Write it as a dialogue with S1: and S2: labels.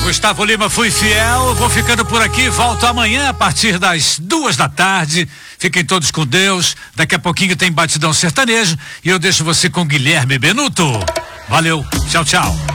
S1: Gustavo Lima, fui fiel, vou ficando por aqui, volto amanhã a partir das 2 da tarde. Fiquem todos com Deus, daqui a pouquinho tem Batidão Sertanejo e eu deixo você com Guilherme Benuto. Valeu, tchau, tchau.